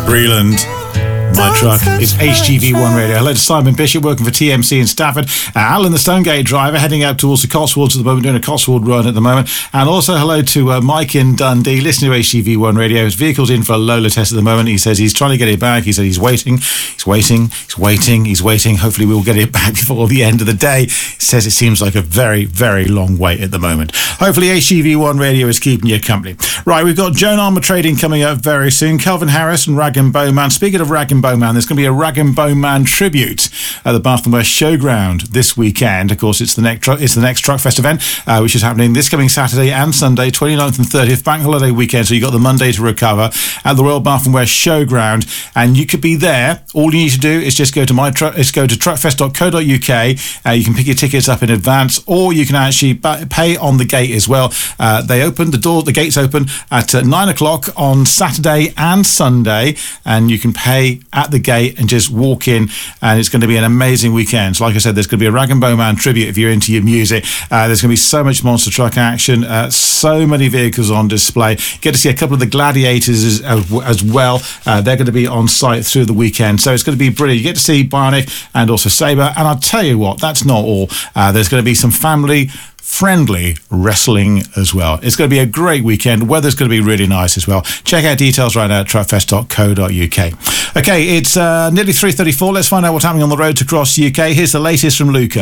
Breland. My truck. It's HGV1 Radio. Hello to Simon Bishop, working for TMC in Stafford. Alan, the Stonegate driver, heading out towards the Cotswolds at the moment, doing a Cotswold run at the moment. And also hello to Mike in Dundee, listening to HGV1 Radio. His vehicle's in for a Lola test at the moment. He says he's trying to get it back. He said he's waiting. Hopefully we'll get it back before the end of the day. He says it seems like a very, very long wait at the moment. Hopefully HGV1 Radio is keeping you company. Right, we've got Joan Armour Trading coming up very soon. Calvin Harris and Rag and Bowman. Speaking of Rag and Bowman, there's going to be a Rag and Bowman tribute at the Bath and West Showground this weekend. Of course, it's the next Truckfest event, which is happening this coming Saturday and Sunday, 29th and 30th, bank holiday weekend. So you've got the Monday to recover at the Royal Bath and West Showground, and you could be there. All you need to do is just go to truckfest.co.uk. You can pick your tickets up in advance, or you can actually pay on the gate as well. The gates open at 9 o'clock on Saturday and Sunday, and you can pay at the gate and just walk in, and it's going to be an amazing weekend. So like I said, there's going to be a Rag and Bowman tribute if you're into your music. There's going to be so much monster truck action, so many vehicles on display. You get to see a couple of the Gladiators as well. They're going to be on site through the weekend, so it's going to be brilliant. You get to see Bionic and also Sabre, and I'll tell you what, that's not all. There's going to be some family-friendly wrestling as well. It's going to be a great weekend. Weather's going to be really nice as well. Check out details right now at truckfest.co.uk. Okay, it's nearly 3:34. Let's find out what's happening on the roads across the UK. Here's the latest from Luca.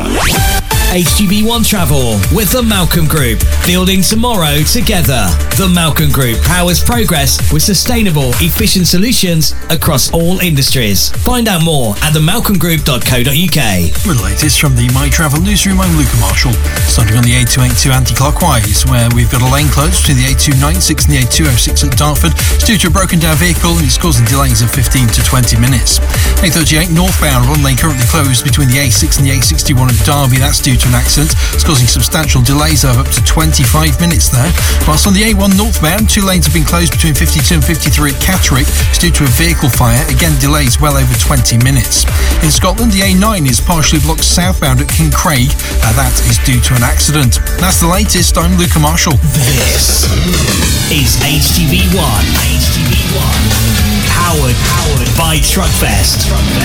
HGV1 Travel with the Malcolm Group. Building tomorrow together. The Malcolm Group powers progress with sustainable, efficient solutions across all industries. Find out more at themalcolmgroup.co.uk. With the latest from the My Travel newsroom, I'm Luca Marshall. Starting on the A282 anti-clockwise, where we've got a lane closed between the A296 and the A206 at Dartford. It's due to a broken down vehicle, and it's causing delays of 15 to 20 minutes. A38 northbound, one lane currently closed between the A6 and the A61 at Derby. That's due to an accident. It's causing substantial delays of up to 25 minutes there. Whilst on the A1 northbound, two lanes have been closed between 52 and 53 at Catterick. It's due to a vehicle fire. Again, delays well over 20 minutes. In Scotland, the A9 is partially blocked southbound at Kincraig. That is due to an accident. That's the latest. I'm Luca Marshall. This is HGV1. Powered by Truckfest.